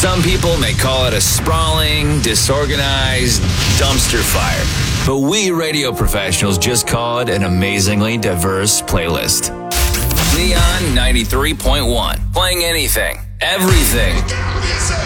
Some people may call it a sprawling, disorganized dumpster fire. But we radio professionals just call it an amazingly diverse playlist. Neon 93.1. Playing anything, everything.